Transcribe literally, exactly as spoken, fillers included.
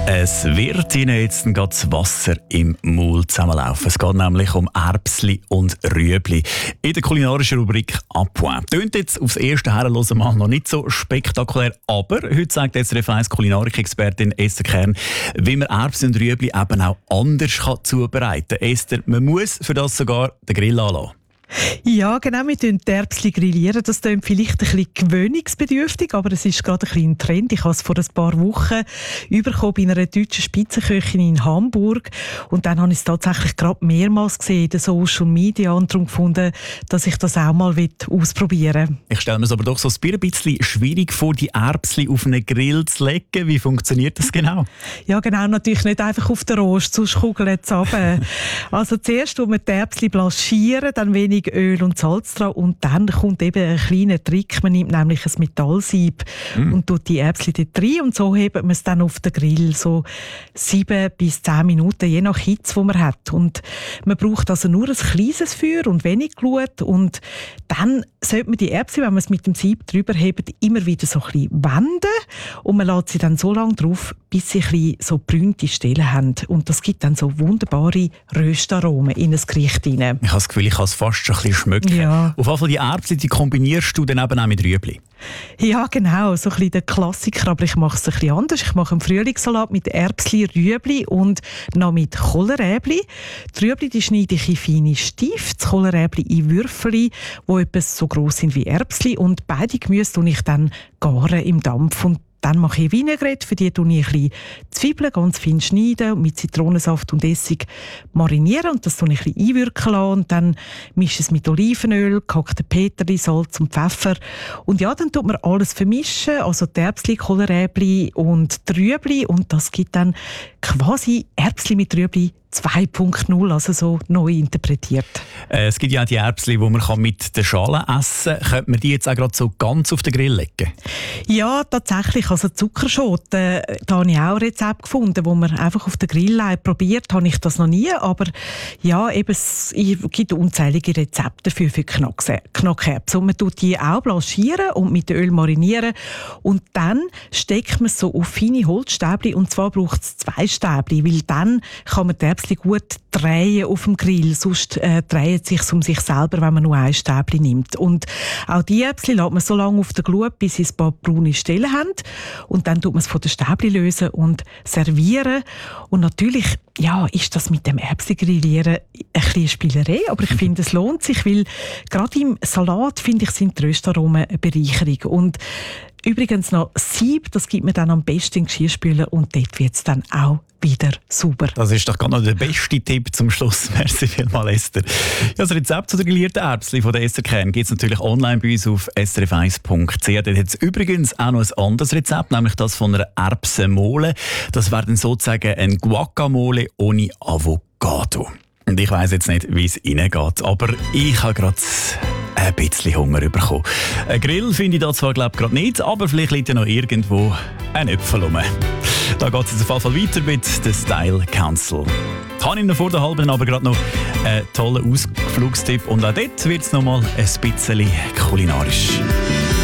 Es wird Ihnen jetzt gerade das Wasser im Maul zusammenlaufen. Es geht nämlich um Erbsli und Rüebli. In der kulinarischen Rubrik «A Point». Tönt jetzt aufs erste Herrenhören mal noch nicht so spektakulär, aber heute sagt S R F eins Kulinarik-Expertin Esther Kern, wie man Erbsen und Rüebli eben auch anders kann zubereiten kann. Esther, man muss für das sogar den Grill anlassen. Ja, genau, wir grillieren die Erbsen grillieren. Das klingt vielleicht ein bisschen gewöhnungsbedürftig, aber es ist gerade ein bisschen ein Trend. Ich habe es vor ein paar Wochen bekommen bei einer deutschen Spitzenköchin in Hamburg. Und dann habe ich es tatsächlich gerade mehrmals gesehen in den Social Media und darum gefunden, dass ich das auch mal ausprobieren will. Ich stelle mir es aber doch so ein bisschen schwierig vor, die Erbsen auf einen Grill zu legen. Wie funktioniert das genau? Ja, genau, natürlich nicht einfach auf den Rost, sonst kugeln sie runter. Also zuerst, wo wir die Erbsen blanchieren, dann wenig Öl und Salz dran und dann kommt eben ein kleiner Trick. Man nimmt nämlich ein Metallsieb mm. und tut die Erbsen dort rein und so hebt man es dann auf den Grill, so sieben bis zehn Minuten, je nach Hitze, die man hat. Und man braucht also nur ein kleines Feuer und wenig Glut und dann sollte man die Erbsen, wenn man es mit dem Sieb drüber hebt, immer wieder so ein bisschen wenden und man lässt sie dann so lange drauf, bis sie ein bisschen so brünte Stellen haben. Und das gibt dann so wunderbare Röstaromen in ein Gericht rein. Ich habe das Gefühl, ich kann es fast schon ein bisschen schmecken. Ja. Auf jeden Fall die Erbsen, die kombinierst du dann eben auch mit Rüebli? Ja, genau, so ein bisschen der Klassiker, aber ich mache es ein bisschen anders. Ich mache einen Frühlingssalat mit Erbsli, Rüebli und noch mit Kohlrabi. Die Rüebli die schneide ich in feine Stifte, das Kohlrabi in Würfel, die etwas so gross sind wie Erbsli und beide Gemüse tue ich dann garen im Dampf. Und dann mache ich Vinaigrette, für die tue ich ein bisschen Zwiebeln ganz fein schneiden und mit Zitronensaft und Essig marinieren und das tue ich ein bisschen einwirken lassen und dann mische es mit Olivenöl, gehackten Peterli, Salz und Pfeffer und ja, dann tut man alles vermischen, also die Erbsli, Kohlrabi und die Rüebli und das gibt dann quasi Erbsli mit Rüebli zwei Punkt null, also so neu interpretiert. Äh, es gibt ja auch die Erbsen, die man mit der Schale essen kann. Könnte man die jetzt auch gerade so ganz auf den Grill legen? Ja, tatsächlich. Also Zuckerschoten, da habe ich auch ein Rezept gefunden, wo man einfach auf den Grill legt. Probiert habe ich das noch nie, aber ja, eben, es gibt unzählige Rezepte dafür für Knackerbsen. Und man tut die auch blanchieren und mit Öl marinieren und dann steckt man so auf feine Holzstäbli und zwar braucht es zwei Stäbli, weil dann kann man die Erbsen gut drehen auf dem Grill, sonst äh, dreht es sich um sich selber, wenn man nur ein Stäbli nimmt. Und auch die Erbsen lässt man so lange auf der Glut, bis sie ein paar braune Stellen haben und dann tut man es von den Stäbli lösen und servieren. Und natürlich ja, ist das mit dem Erbsengrillieren ein bisschen Spielerei, aber ich finde, es lohnt sich, weil gerade im Salat, finde ich, sind die Röstaromen eine Bereicherung. Und übrigens noch Sieb, das gibt man dann am besten in Geschirrspüler und dort wird es dann auch wieder sauber. Das ist doch gerade noch der beste Tipp zum Schluss. Merci vielmals, Esther. Ja, das Rezept zu den grillierten Erbsen von der Esther Kern gibt es natürlich online bei uns auf s r f eins punkt c h. Dort hat es übrigens auch noch ein anderes Rezept, nämlich das von einer Erbsenmole. Das wäre dann sozusagen ein Guacamole ohne Avocado. Und ich weiss jetzt nicht, wie es Ihnen geht, aber ich habe gerade ein bisschen Hunger bekommen. Ein Grill finde ich da zwar glaub gerade nicht, aber vielleicht liegt ja noch irgendwo ein Äpfel rum. Da geht es jetzt auf jeden Fall weiter mit «The Style Council». Ich habe Ihnen vor der halben aber gerade noch einen tollen Ausflugstipp und auch dort wird es noch mal ein bisschen kulinarisch.